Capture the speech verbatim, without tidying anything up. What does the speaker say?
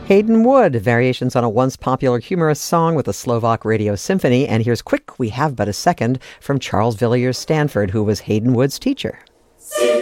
Hayden Wood, variations on a once popular humorous song with the Slovak Radio Symphony. And here's Quick, We Have But a Second from Charles Villiers Stanford, who was Hayden Wood's teacher.